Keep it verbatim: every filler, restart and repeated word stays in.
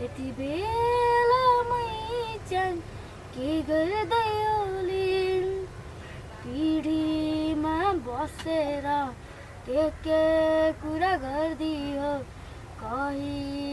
यति बेला मै जान के गर्दै होलिन् पिँढीमा बसेर के के कुरा गर्दियो कहीँ